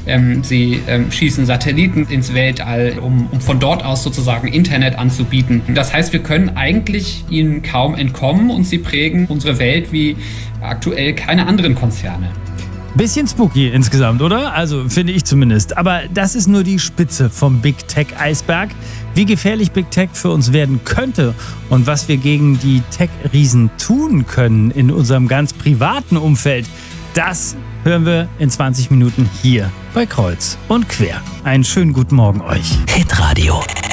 Sie schießen Satelliten ins Weltall, um von dort aus sozusagen Internet anzubieten. Das heißt, wir können eigentlich ihnen kaum entkommen und sie prägen unsere Welt wie aktuell keine anderen Konzerne. Bisschen spooky insgesamt, oder? Also finde ich zumindest. Aber das ist nur die Spitze vom Big Tech-Eisberg. Wie gefährlich Big Tech für uns werden könnte und was wir gegen die Tech-Riesen tun können in unserem ganz privaten Umfeld, das hören wir in 20 Minuten hier bei Kreuz und Quer. Einen schönen guten Morgen euch. Hitradio